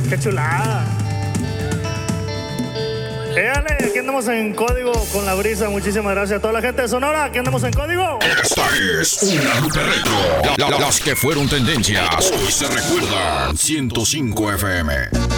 Qué chulada. Éale, aquí andamos en código con la brisa. Muchísimas gracias a toda la gente de Sonora. Aquí andamos en código. Esta es una lupa retro. Las que fueron tendencias hoy se recuerdan. 105 FM.